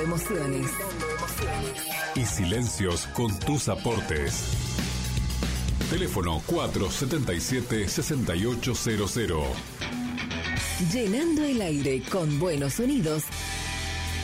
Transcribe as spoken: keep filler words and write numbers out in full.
Emociones. Y silencios con tus aportes. Teléfono cuatro siete siete, seis ocho cero cero. Llenando el aire con buenos sonidos